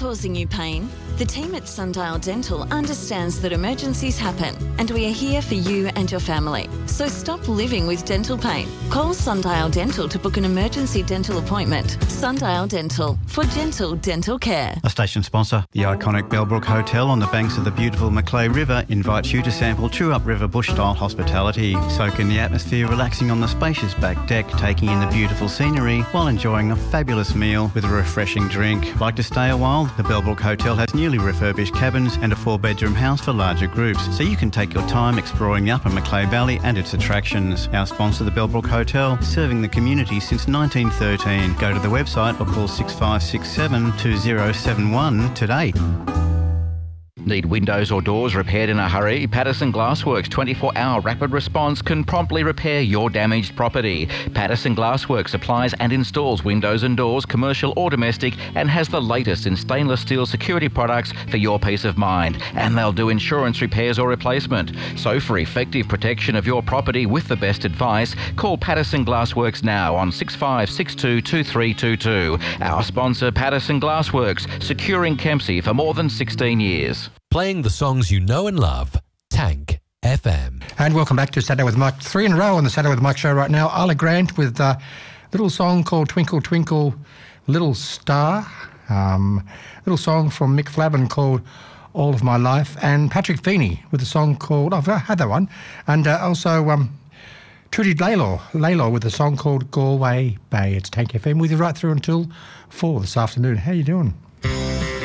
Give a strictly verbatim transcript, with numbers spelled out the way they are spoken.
causing you pain? The team at Sundial Dental understands that emergencies happen, and we are here for you and your family. So stop living with dental pain. Call Sundial Dental to book an emergency dental appointment. Sundial Dental, for gentle dental care. A station sponsor. The iconic Bellbrook Hotel on the banks of the beautiful Macleay River invites you to sample true upriver bush-style hospitality. Soak in the atmosphere, relaxing on the spacious back deck, taking in the beautiful scenery while enjoying a fabulous meal with a refreshing drink. Like to stay a while? The Bellbrook Hotel has newly refurbished cabins and a four-bedroom house for larger groups, so you can take your time exploring the upper Macleay Valley and its attractions. Our sponsor, the Bellbrook Hotel, serving the community since nineteen thirteen. Go to the website or call six five six seven two zero seven one today. Need windows or doors repaired in a hurry? Patterson Glassworks' twenty-four hour rapid response can promptly repair your damaged property. Patterson Glassworks supplies and installs windows and doors, commercial or domestic, and has the latest in stainless steel security products for your peace of mind. And they'll do insurance repairs or replacement. So for effective protection of your property with the best advice, call Patterson Glassworks now on six five six two two three two two. Our sponsor, Patterson Glassworks, securing Kempsey for more than sixteen years. Playing the songs you know and love. Tank F M. And welcome back to Saturday with Mike. Three in a row on the Saturday with Mike show right now. Arla Grant with a little song called Twinkle Twinkle Little Star. Um, little song from Mick Flavin called All of My Life. And Patrick Feeney with a song called, oh, I've had that one. And uh, also um, Trudy Laylaw, Laylaw with a song called Galway Bay. It's Tank F M with you right through until four this afternoon. How you doing?